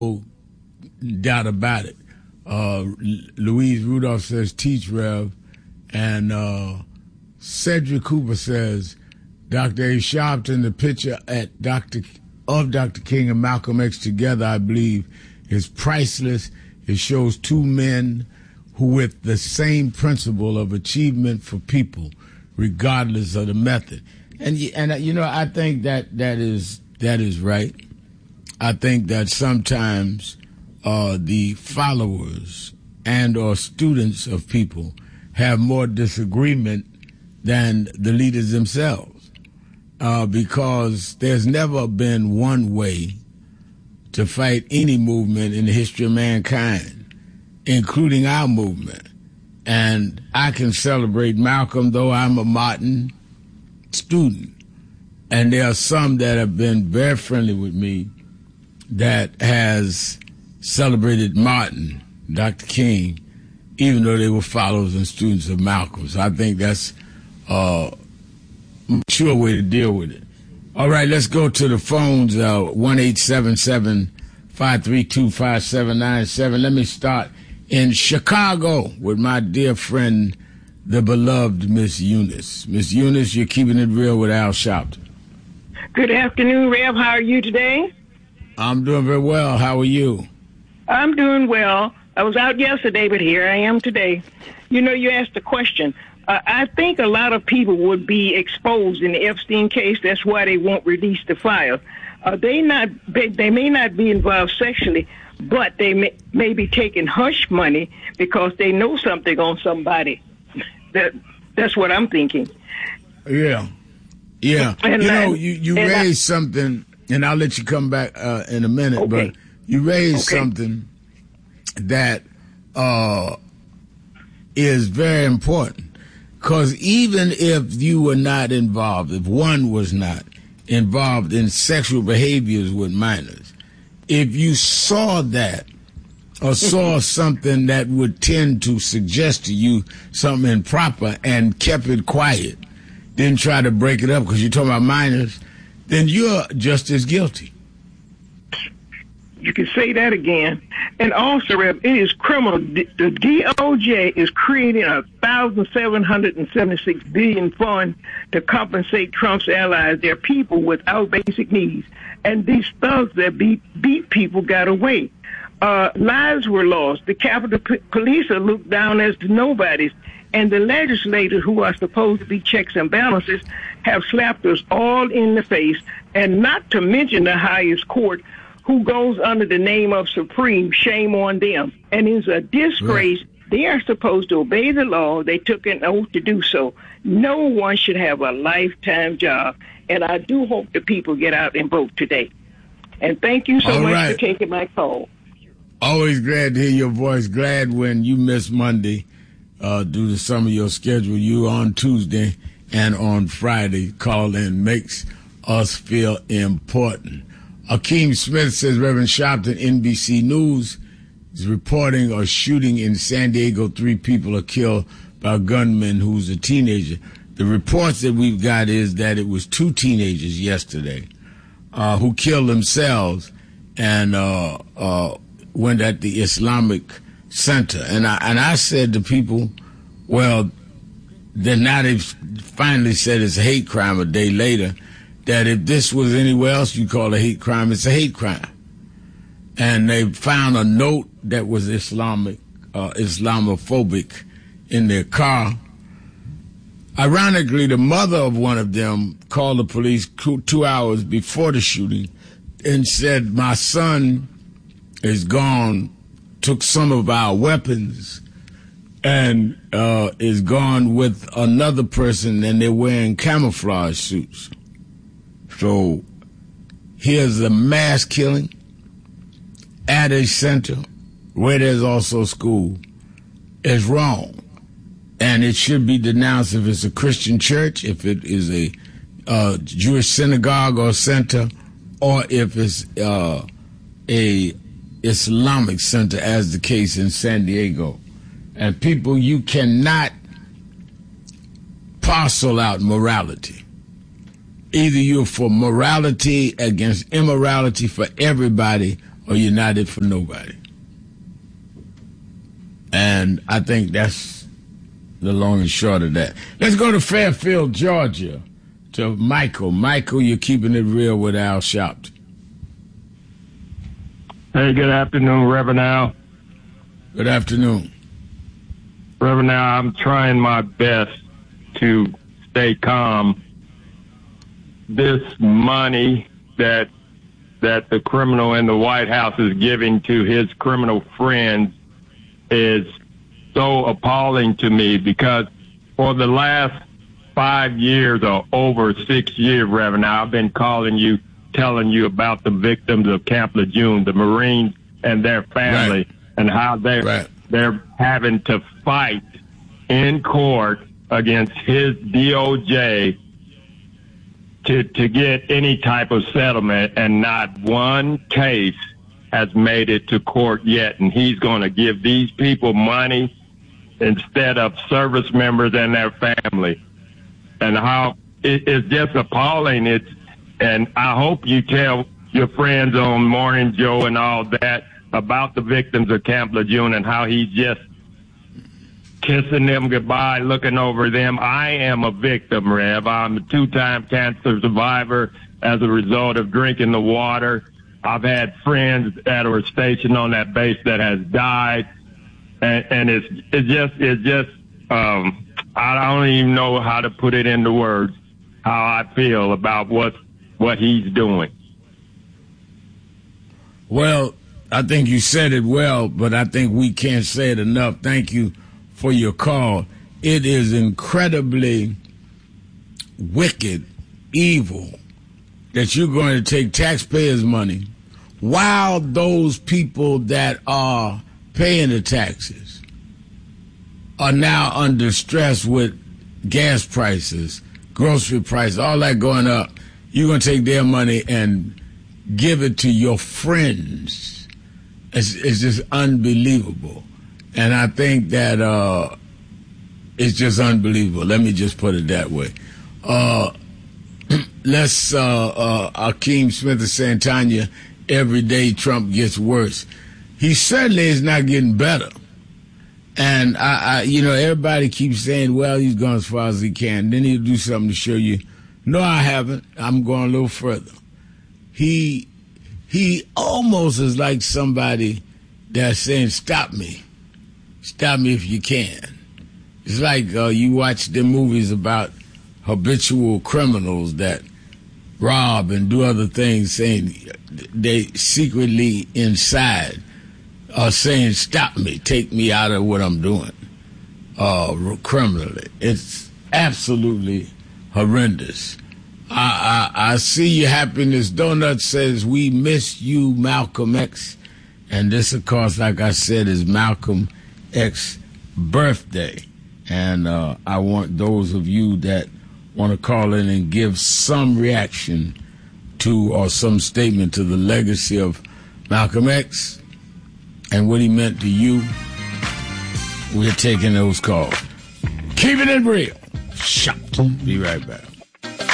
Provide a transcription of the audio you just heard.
no doubt about it. Louise Rudolph says, teach, Rev. And Cedric Cooper says, Dr. A. Sharpton, the picture of Dr. King and Malcolm X together, I believe, is priceless. It shows two men who, with the same principle of achievement for people, regardless of the method. And you know, I think that is right. I think that sometimes the followers and or students of people have more disagreement than the leaders themselves, because there's never been one way to fight any movement in the history of mankind, including our movement. And I can celebrate Malcolm, though I'm a Martin student. And there are some that have been very friendly with me that has celebrated Martin, Dr. King, even though they were followers and students of Malcolm. So I think that's a mature way to deal with it. All right, let's go to the phones, 1-877-532-5797. Let me start in Chicago with my dear friend, the beloved Miss Eunice. Miss Eunice, you're keeping it real with Al Sharpton. Good afternoon, Rev. How are you today? I'm doing very well. How are you? I'm doing well. I was out yesterday, but here I am today. You know, you asked a question. I think a lot of people would be exposed in the Epstein case. That's why they won't release the file. They may not be involved sexually, but they may be taking hush money because they know something on somebody. That's what I'm thinking. Yeah. And you raised something, and I'll let you come back in a minute, okay. But you raised something that is very important. Because even if you were not involved, if one was not involved in sexual behaviors with minors, if you saw that or saw something that would tend to suggest to you something improper and kept it quiet, didn't try to break it up because you're talking about minors, then you're just as guilty. You can say that again. And also, Rev, it is criminal. The DOJ is creating a $1,776 billion fund to compensate Trump's allies, their people without basic needs. And these thugs that beat people got away. Lives were lost. The Capitol Police are looked down as the nobodies. And the legislators, who are supposed to be checks and balances, have slapped us all in the face. And not to mention the highest court, who goes under the name of Supreme. Shame on them. And it's a disgrace. Right. They are supposed to obey the law. They took an oath to do so. No one should have a lifetime job. And I do hope the people get out and vote today. And thank you so much for taking my call. Always glad to hear your voice. Glad when you miss Monday due to some of your schedule. You on Tuesday and on Friday call in. Makes us feel important. Akeem Smith says Reverend Sharpton, NBC News, is reporting a shooting in San Diego. 3 people are killed by a gunman who's a teenager. The reports that we've got is that it was 2 teenagers yesterday who killed themselves and went at the Islamic Center. And I said to people, well, then now they've finally said it's a hate crime a day later, that if this was anywhere else you call a hate crime, it's a hate crime. And they found a note that was Islamophobic in their car. Ironically, the mother of one of them called the police 2 hours before the shooting and said, my son is gone, took some of our weapons, and is gone with another person, and they're wearing camouflage suits. So here's a mass killing at a center where there's also school. It's wrong. And it should be denounced if it's a Christian church, if it is a Jewish synagogue or center, or if it's a Islamic center, as the case in San Diego. And people, you cannot parcel out morality. Either you're for morality against immorality for everybody, or you're not it for nobody. And I think that's the long and short of that. Let's go to Fairfield, Georgia, to Michael. Michael, you're keeping it real with Al Sharpton. Hey, good afternoon, Reverend Al. Good afternoon. Reverend Al, I'm trying my best to stay calm. This money that the criminal in the White House is giving to his criminal friends is so appalling to me, because for the last 5 years or over 6 years, Reverend, I've been calling you, telling you about the victims of Camp Lejeune, the Marines and their family, right, and how they're having to fight in court against his DOJ to get any type of settlement, and not one case has made it to court yet. And he's going to give these people money instead of service members and their family. And how it's just appalling. And I hope you tell your friends on Morning Joe and all that about the victims of Camp Lejeune and how he's just kissing them goodbye, looking over them. I am a victim, Rev. I'm a 2-time cancer survivor as a result of drinking the water. I've had friends that were stationed on that base that has died. And it's just I don't even know how to put it into words, how I feel about what he's doing. Well, I think you said it well, but I think we can't say it enough. Thank you for your call. It is incredibly wicked, evil, that you're going to take taxpayers' money while those people that are paying the taxes are now under stress with gas prices, grocery prices, all that going up. You're going to take their money and give it to your friends. It's just unbelievable. And I think that it's just unbelievable. Let me just put it that way. Akeem Smith of Santana, every day Trump gets worse. He certainly is not getting better. And, everybody keeps saying, well, he's gone as far as he can. Then he'll do something to show you, no, I haven't. I'm going a little further. He almost is like somebody that's saying, stop me. Stop me if you can. It's like you watch the movies about habitual criminals that rob and do other things, saying they secretly inside are saying, stop me, take me out of what I'm doing criminally. It's absolutely horrendous. I see your happiness. Donut says, we miss you, Malcolm X. And this, of course, like I said, is Malcolm X's birthday. And I want those of you that want to call in and give some reaction to or some statement to the legacy of Malcolm X and what he meant to you. We're taking those calls. Keeping it real. Shut. Be right back.